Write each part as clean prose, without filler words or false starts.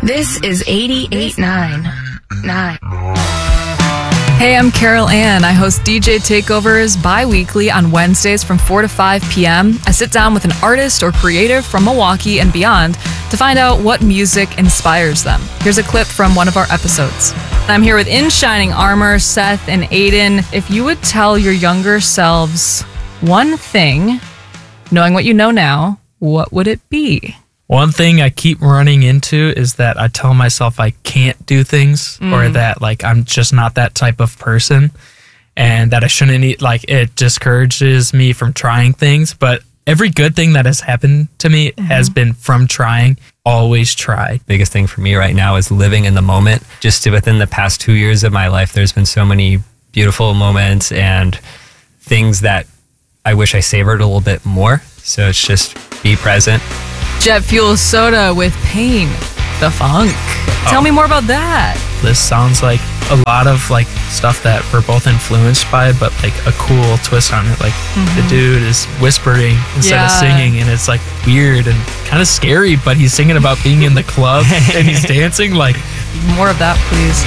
This is 88.9. Hey, I'm Carol Ann. I host DJ Takeovers bi-weekly on Wednesdays from 4 to 5 p.m. I sit down with an artist or creative from Milwaukee and beyond to find out what music inspires them. Here's a clip from one of our episodes. I'm here with In Shining Armor, Seth and Aiden. If you would tell your younger selves one thing, knowing what you know now, what would it be? One thing I keep running into is that I tell myself I can't do things or that like I'm just not that type of person and that I shouldn't eat. Like it discourages me from trying things. But every good thing that has happened to me has been from trying. Always try. Biggest thing for me right now is living in the moment. Just within the past 2 years of my life, there's been so many beautiful moments and things that I wish I savored a little bit more. So it's just be present. Jet Fuel Soda with Pain, the Funk. Tell me more about that. This sounds like a lot of like stuff that we're both influenced by, but like a cool twist on it. Like the dude is whispering instead of singing, and it's like weird and kind of scary, but he's singing about being in the club and he's dancing. Like More of that, please.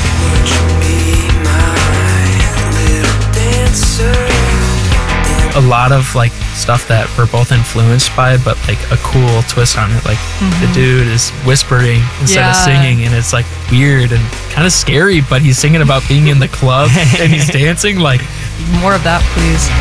a lot of like stuff that we're both influenced by, but like a cool twist on it. Like the dude is whispering instead of singing, and it's like weird and kind of scary, but he's singing about being in the club and he's dancing. Like More of that, please.